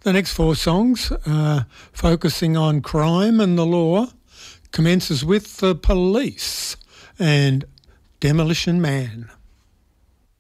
The next four songs, focusing on crime and the law, commences with The Police and Demolition Man.